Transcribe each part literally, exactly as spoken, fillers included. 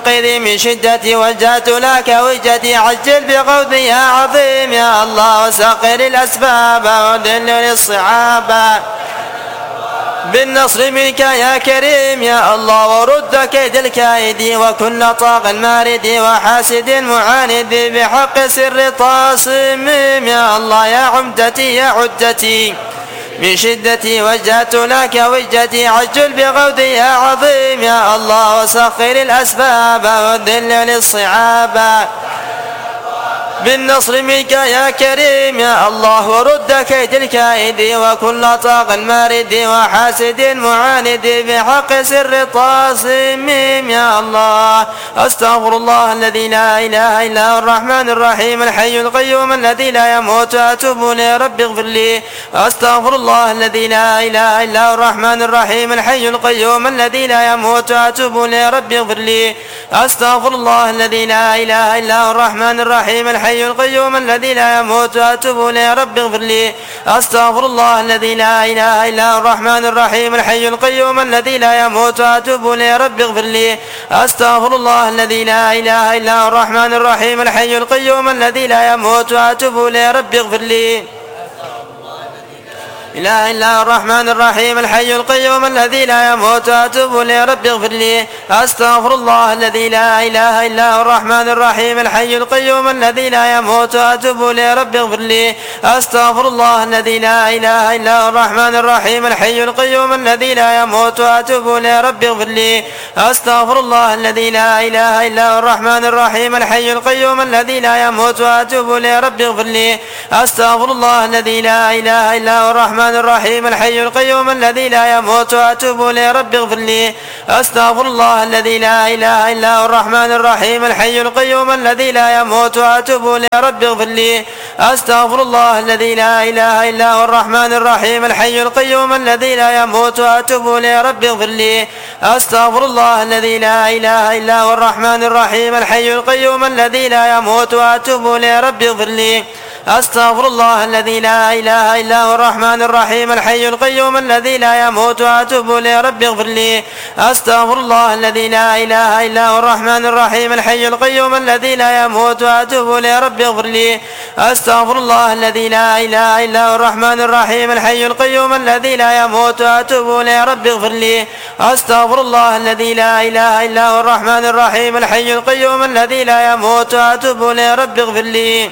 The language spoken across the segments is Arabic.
منقذي من شدتي وجهت لك وجهتي عجل بقوضي يا عظيم يا الله وسخر الأسباب وذل للصعاب بالنصر منك يا كريم يا الله ورد كيد الكائد وكل طاغ مارد وحاسد معاند بحق سر طاسم يا الله يا عمدتي يا عدتي من شدتي وجهت لك وجهتي عجل بغودي يا عظيم يا الله وسخر الأسباب والذل للصعاب بالنصر منك يا كريم يا الله ورد كيد الكائد وكل طاغ مارد وحاسد معاند بحق سر طاسم يا الله أستغفر الله الذي لا إله إلا هو الرحمن الرحيم الحي القيوم الذي لا يموت أتوب إليه رب اغفر لي أستغفر الله الذي لا إله إلا هو الرحمن الرحيم الحي القيوم الذي لا يموت أتوب إليه رب اغفر لي أستغفر الله الذي لا إله إلا هو الرحمن الرحيم الحي الحي القيوم الذي لا يموت أتوب إليه رب اغفر لي أستغفر الله الذي لا إله إلا هو الرحمن الرحيم الحي القيوم الذي لا يموت أتوب إليه رب اغفر لي أستغفر الله الذي لا إله إلا هو الرحمن الرحيم الحي القيوم الذي لا يموت أتوب إليه رب اغفر لي لا إله إلا هو الرحمن الرحيم الحي القيوم الذي لا يموت أتوب إليه رب اغفر لي أستغفر الله الذي لا إله إلا هو الرحمن الرحيم الحي القيوم الذي لا يموت أتوب إليه رب اغفر لي أستغفر الله الذي لا إله إلا هو الرحمن الرحيم الحي القيوم الذي لا يموت أتوب إليه رب اغفر لي أستغفر الله الذي لا إله إلا هو الرحمن الرحيم الحي القيوم الذي لا يموت أتوب إليه رب اغفر لي أستغفر الله الذي لا إله إلا هو الرحمن الرحيم الحي القيوم الذي لا يموت أتوب إليه رب اغفر لي أستغفر الله الذي لا إله إلا هو الرحمن الرحيم الحي القيوم الذي لا يموت أتوب إليه رب اغفر لي أستغفر الله الذي لا إله إلا هو الرحمن الرحيم الحي القيوم الذي لا يموت أتوب إليه رب اغفر لي أستغفر الله الذي لا إله إلا هو الرحمن الرحيم الحي القيوم الذي لا يموت أتوب إليه رب اغفر لي أستغفر الله الذي لا إله إلا هو الرحمن الرحيم الحي القيوم الذي لا يموت أتوب إليه رب اغفر لي أستغفر الله الذي لا إله إلا هو الرحمن الرحيم الحي القيوم الذي لا يموت أتوب إليه رب اغفر لي أستغفر الله الذي لا إله إلا هو الرحمن الرحيم الحي القيوم الذي لا يموت أتوب إليه رب اغفر لي أستغفر الله الذي لا إله إلا هو الرحمن الرحيم الحي القيوم الذي لا يموت أتوب إليه رب اغفر لي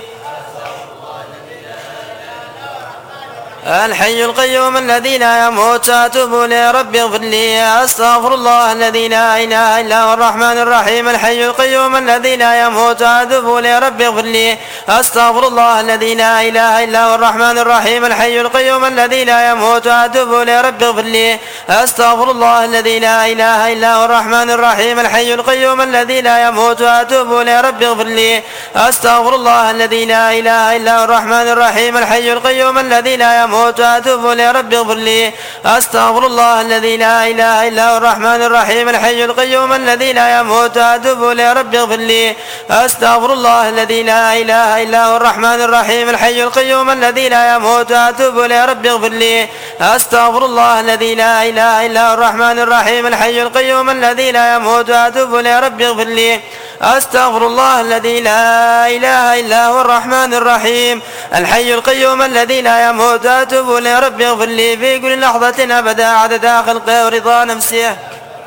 الحي القيوم الذي لا يموت أتوب إليه رب اغفر لي أستغفر الله الذي لا إله إلا هو الرحمن الرحيم الحي القيوم الذي لا يموت أتوب إليه رب اغفر لي أستغفر الله الذي لا إله إلا هو الرحمن الرحيم الحي القيوم الذي لا يموت أتوب إليه رب اغفر لي أستغفر الله الذي لا إله إلا هو الرحمن الرحيم الحي القيوم الذي لا يموت أتوب إليه رب اغفر لي أستغفر الله الذي لا إله إلا هو الرحمن الرحيم الحي القيوم الذي لا يموت أتوب إليه رب اغفر لي أستغفر الله الذي لا إله إلا هو الرحمن الرحيم الحي القيوم الذي لا يموت أتوب إليه رب اغفر لي أستغفر الله الذي لا إله إلا هو الرحمن الرحيم الحي القيوم الذي لا يموت أتوب إليه رب اغفر لي أستغفر الله الذي لا إله إلا هو الرحمن الرحيم الحي القيوم الذي لا يموت أتوب إليه رب اغفر لي أستغفر الله الذي لا إله إلا هو الرحمن الرحيم الحي القيوم الذي لا يموت أتوب إليه رب اغفر لي في كل لحظة أبدا عدد خلقه ورضا نفسه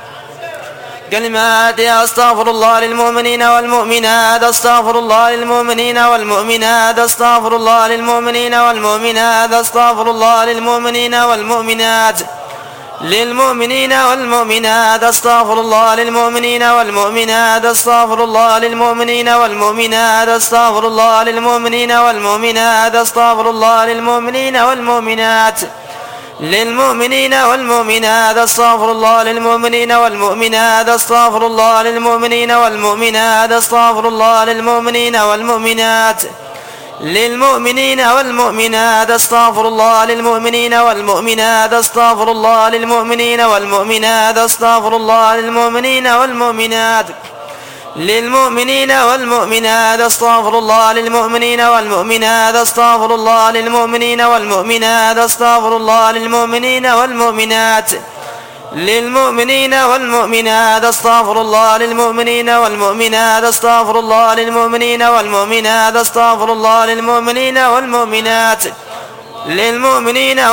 كلمات أستغفر الله للمؤمنين والمؤمنات أستغفر الله للمؤمنين والمؤمنات أستغفر الله للمؤمنين والمؤمنات أستغفر الله للمؤمنين والمؤمنات للمؤمنين والمؤمنات أستغفر الله للمؤمنين والمؤمنات أستغفر الله للمؤمنين والمؤمنات أستغفر الله للمؤمنين والمؤمنات أستغفر الله للمؤمنين والمؤمنات للمؤمنين والمؤمنات أستغفر الله للمؤمنين والمؤمنات أستغفر الله للمؤمنين والمؤمنات أستغفر الله للمؤمنين والمؤمنات للمؤمنين والمؤمنات أستغفر الله للمؤمنين والمؤمنات أستغفر الله للمؤمنين والمؤمنات أستغفر الله للمؤمنين والمؤمنات للمؤمنين والمؤمنات أستغفر الله للمؤمنين والمؤمنات أستغفر الله للمؤمنين والمؤمنات أستغفر الله للمؤمنين والمؤمنات للمؤمنين والمؤمنات استغفر الله للمؤمنين والمؤمنات استغفر الله للمؤمنين والمؤمنات استغفر الله للمؤمنين والمؤمنات للمؤمنين